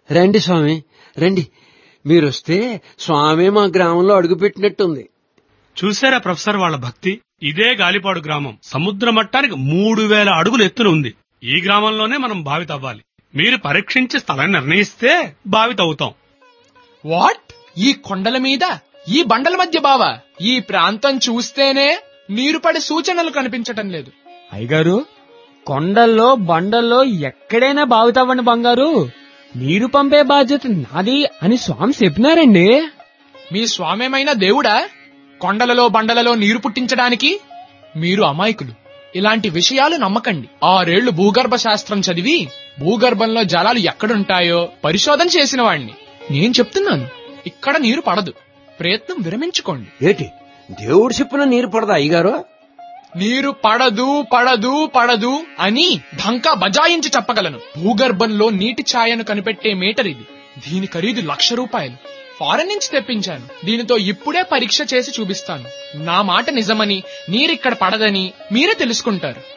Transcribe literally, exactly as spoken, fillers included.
రండి స్వామి, రండి. మీరొస్తే స్వామి మా గ్రామంలో అడుగుపెట్టినట్టుంది. చూసారా ప్రొఫెసర్ వాళ్ళ భక్తి? ఇదే గాలిపాడు గ్రామం సముద్ర మట్టానికి మూడు వేల అడుగులు ఎత్తున ఉంది. ఈ గ్రామంలోనే మనం బావి తవ్వాలి. మీరు పరీక్షించి స్థలం నిర్ణయిస్తే బావి తవ్వుతాం. వాట్? ఈ కొండల మీద ఈ బండల మధ్య బావా? ఈ ప్రాంతం చూస్తేనే నీరు పడే సూచనలు కనిపించటం లేదు. అయ్యగారు, కొండల్లో బండల్లో ఎక్కడైనా బావి తవ్వండి బంగారు, నీరు పంపే బాధ్యత నాది అని స్వామి చెప్పినారండి. మీ స్వామేమైనా దేవుడా కొండలలో బండలలో నీరు పుట్టించడానికి? మీరు అమాయకులు. ఇలాంటి విషయాలు నమ్మకండి. ఆరేళ్లు భూగర్భ శాస్త్రం చదివి భూగర్భంలో జలాలు ఎక్కడుంటాయో పరిశోధన చేసిన వాణ్ణి. నేను చెప్తున్నాను, ఇక్కడ నీరు పడదు. ప్రయత్నం విరమించుకోండి. ఏటి దేవుడు చెప్పిన నీరు పడదా అయ్యగారు? నీరు పడదు పడదు పడదు అని ఢంకా బజాయించి చెప్పగలను. భూగర్భంలో నీటి ఛాయను కనిపెట్టే మీటర్ ఇది. దీని ఖరీదు లక్ష రూపాయలు. ఫారెన్ నుంచి తెప్పించాను. దీనితో ఇప్పుడే పరీక్ష చేసి చూపిస్తాను. నా మాట నిజమని, నీరిక్కడ పడదని మీరే తెలుసుకుంటారు.